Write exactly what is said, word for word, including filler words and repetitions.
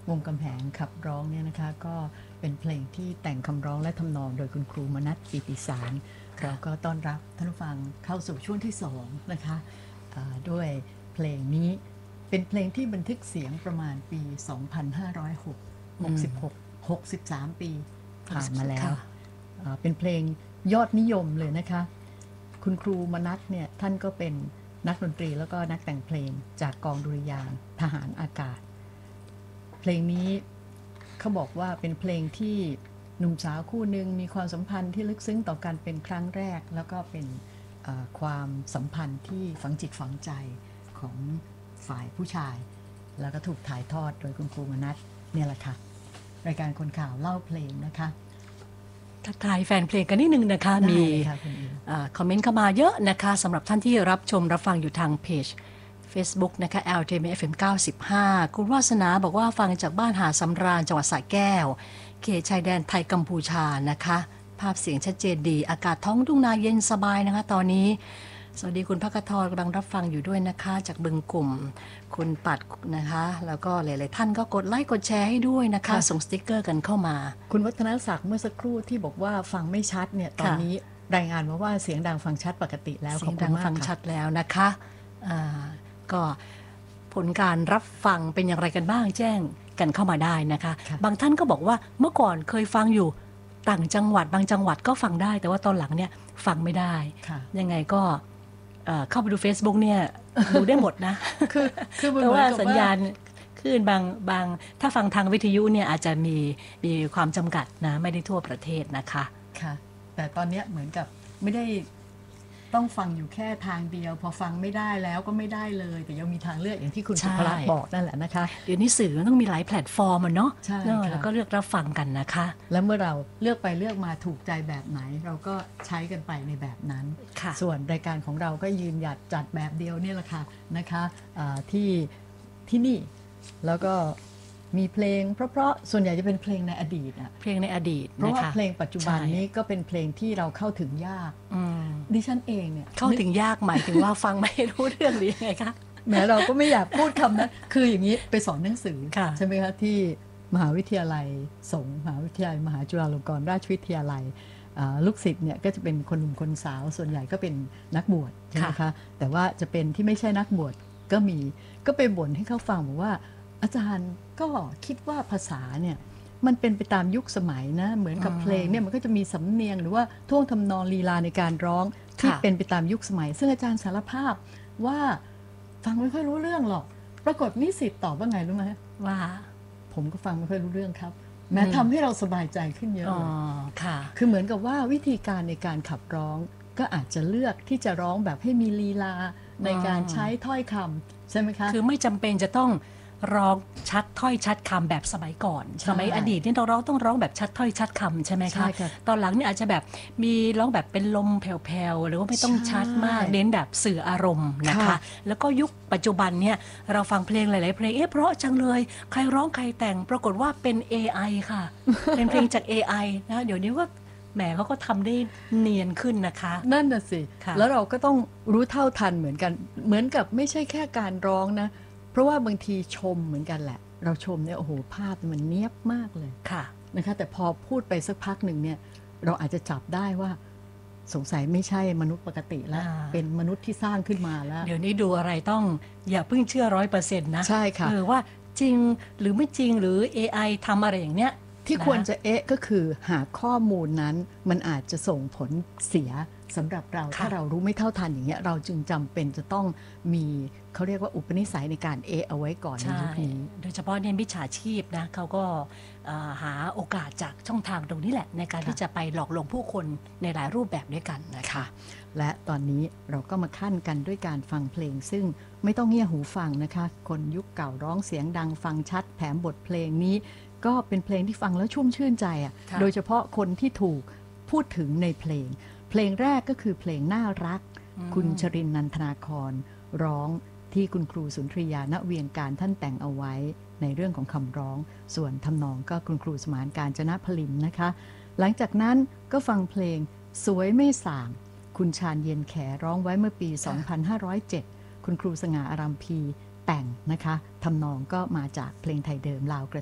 วงกำแหงขับร้องเนี่ยนะคะก็เป็นเพลงที่แต่งคำร้องและทำนองโดยคุณครูมนัส ปิติสารเราก็ต้อนรับท่านผู้ฟังเข้าสู่ช่วงที่สองนะคะด้วยเพลงนี้เป็นเพลงที่บันทึกเสียงประมาณปี สองพันห้าร้อยหกสิบหก หกสิบสาม ปีผ่านมาแล้วเป็นเพลงยอดนิยมเลยนะคะคุณครูมนัสเนี่ยท่านก็เป็นนักดนตรีแล้วก็นักแต่งเพลงจากกองดุริยางค์ทหารอากาศเพลงนี้เขาบอกว่าเป็นเพลงที่หนุ่มสาวคู่หนึ่งมีความสัมพันธ์ที่ลึกซึ้งต่อกันเป็นครั้งแรกแล้วก็เป็นความสัมพันธ์ที่ฝังจิตฝังใจของฝ่ายผู้ชายแล้วก็ถูกถ่ายทอดโดยคุณครูมนัสเนี่ยแหละค่ะรายการคนข่าวเล่าเพลงนะคะทักทายแฟนเพลงกันนิดนึงนะคะมีคอมเมนต์เข้ามาเยอะนะคะสำหรับท่านที่รับชมรับฟังอยู่ทางเพจ Facebook นะคะ แอล ที เอ็ม เอฟ เอ็ม เก้าสิบห้า คุณวาสนาบอกว่าฟังจากบ้านหาดสำราญจังหวัดสระแก้วเขตชายแดนไทยกัมพูชานะคะภาพเสียงชัดเจนดีอากาศท้องทุ่งนาเย็นสบายนะคะตอนนี้สวัสดีคุณภักทรกำลังรับฟังอยู่ด้วยนะคะจากบึงกลุ่มคุณปัดนะคะแล้วก็หลายๆท่านก็กดไลค์กดแชร์ให้ด้วยนะคะส่งสติ๊กเกอร์กันเข้ามาคุณวัฒนศักดิ์เมื่อสักครู่ที่บอกว่าฟังไม่ชัดเนี่ยตอนนี้รายงานมาว่าเสียงดังฟังชัดปกติแล้วเสียงดังฟังชัดแล้วนะคะก็ผลการรับฟังเป็นอย่างไรกันบ้างแจ้งกันเข้ามาได้นะคะบางท่านก็บอกว่าเมื่อก่อนเคยฟังอยู่ต่างจังหวัดบางจังหวัดก็ฟังได้แต่ว่าตอนหลังเนี่ยฟังไม่ได้ยังไงก็เข้าไปดู Facebook เนี่ยดูได้หมดนะคือคือเพราะว่าสัญญาณคลื่นบางบางถ้าฟังทางวิทยุเนี่ยอาจจะมีมีความจำกัดนะไม่ได้ทั่วประเทศนะคะค่ะแต่ตอนนี้เหมือนกับไม่ได้ต้องฟังอยู่แค่ทางเดียวพอฟังไม่ได้แล้วก็ไม่ได้เลยแต่ยังมีทางเลือกอย่างที่คุณสุภลักษณ์บอกนั่นแหละนะคะเดี๋ยวนี้สื่อมันต้องมีหลายแพลตฟอร์มเนาะใช่แล้วก็เลือกรับฟังกันนะคะแล้วเมื่อเราเลือกไปเลือกมาถูกใจแบบไหนเราก็ใช้กันไปในแบบนั้นส่วนรายการของเราก็ยืนหยัดจัดแบบเดียวนี่แหละค่ะนะคะที่ที่นี่แล้วก็มีเพลงเพราะๆส่วนใหญ่จะเป็นเพลงในอดีตอะเพลงในอดีตเพราะว่าเพลงปัจจุบันนี้ก็เป็นเพลงที่เราเข้าถึงยากดิฉันเองเนี่ยเข้าถึงยากหมายถึงว่าฟังไม่รู้เรื่องหรือยังไงคะแม้เราก็ไม่อยากพูดคำนั้นคืออย่างนี้ไปสอนหนังสือใช่ไหมคะที่มหาวิทยาลัยสงฆ์มหาวิทยาลัยมหาจุฬาลงกรณราชวิทยาลัยลูกศิษย์เนี่ยก็จะเป็นคนหนุ่มคนสาวส่วนใหญ่ก็เป็นนักบวชใช่ไหมคะแต่ว่าจะเป็นที่ไม่ใช่นักบวชก็มีก็ไปบ่นให้เขาฟังบอกว่าอาจารย์ก็คิดว่าภาษาเนี่ยมันเป็นไปตามยุคสมัยนะเหมือนกับเพลงเนี่ยมันก็จะมีสำเนียงหรือว่าท่วงทำนองลีลาในการร้องที่เป็นไปตามยุคสมัยซึ่งอาจารย์สารภาพว่าฟังไม่ค่อยรู้เรื่องหรอกปรากฏนิสิตตอบว่าไงรู้ไหมว่าผมก็ฟังไม่ค่อยรู้เรื่องครับแม้ทำให้เราสบายใจขึ้นเยอะเลยคือเหมือนกับว่าวิธีการในการขับร้องก็อาจจะเลือกที่จะร้องแบบให้มีลีลาในการใช้ถ้อยคำใช่ไหมคะคือไม่จำเป็นจะต้องร้องชัดถ้อยชัดคำแบบสมัยก่อนสมัยอดีตนี่เราร้องต้องร้องแบบชัดถ้อยชัดคำใช่ไหมคะตอนหลังนี่อาจจะแบบมีร้องแบบเป็นลมแผ่วๆหรือว่าไม่ต้องชัดมากเน้นแบบสื่ออารมณ์นะคะแล้วก็ยุคปัจจุบันเนี่ยเราฟังเพลงหลายๆเพลงเอ๊ะเพราะจังเลยใครร้องใครแต่งปรากฏว่าเป็น เอ ไอ ค่ะเป็นเพลงจาก เอ ไอ นะเดี๋ยวนี้ว่าแหมเขาก็ทำได้เนียนขึ้นนะคะนั่นน่ะสิแล้วเราก็ต้องรู้เท่าทันเหมือนกันเหมือนกับไม่ใช่แค่การร้องนะเพราะว่าบางทีชมเหมือนกันแหละเราชมเนี่ยโอ้โหภาพมันเนียบมากเลยค่ะนะคะแต่พอพูดไปสักพักหนึ่งเนี่ยเราอาจจะจับได้ว่าสงสัยไม่ใช่มนุษย์ปกติแล้วเป็นมนุษย์ที่สร้างขึ้นมาแล้วเดี๋ยวนี้ดูอะไรต้องอย่าเพิ่งเชื่อร้อยเปอร์เซ็นต์นะใช่ค่ะเออว่าจริงหรือไม่จริงหรือ เอ ไอ ทำอะไรอย่างเนี้ยที่ควรจะเอ๊ะก็คือหากข้อมูลนั้นมันอาจจะส่งผลเสียสำหรับเราถ้าเรารู้ไม่เท่าทันอย่างเงี้ยเราจึงจำเป็นจะต้องมีเขาเรียกว่าอุปนิสัยในการเอะเอาไว้ก่อนในยุคนี้โดยเฉพาะเนี่ยมิจฉาชีพนะเขาก็หาโอกาสจากช่องทางตรงนี้แหละในการที่จะไปหลอกลวงผู้คนในหลายรูปแบบด้วยกันนะคะและตอนนี้เราก็มาขั้นกันด้วยการฟังเพลงซึ่งไม่ต้องเงี่ยหูฟังนะคะคนยุคเก่าร้องเสียงดังฟังชัดแถมบทเพลงนี้ก็เป็นเพลงที่ฟังแล้วชุ่มชื่นใจอ่ะโดยเฉพาะคนที่ถูกพูดถึงในเพลงเพลงแรกก็คือเพลงน่ารักคุณชรินทร์นันทนาครร้องที่คุณครูสุนทรียาณเวียงการท่านแต่งเอาไว้ในเรื่องของคำร้องส่วนทำนองก็คุณครูสมานกาญจนพลินนะคะหลังจากนั้นก็ฟังเพลงสวยไม่ส่างคุณชาญเย็นแขร้องไว้เมื่อปี สองพันห้าร้อยเจ็ด คุณครูสง่าอารัมพีแต่งนะคะทำนองก็มาจากเพลงไทยเดิมลาวกระ